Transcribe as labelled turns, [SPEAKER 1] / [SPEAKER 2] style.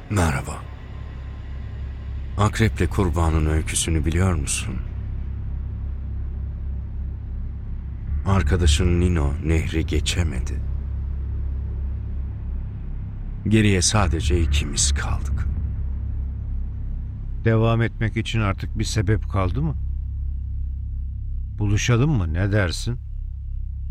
[SPEAKER 1] Merhaba. Akreple kurbanın öyküsünü biliyor musun? Arkadaşın Nino nehri geçemedi. Geriye sadece ikimiz kaldık.
[SPEAKER 2] Devam etmek için artık bir sebep kaldı mı? Buluşalım mı? Ne dersin?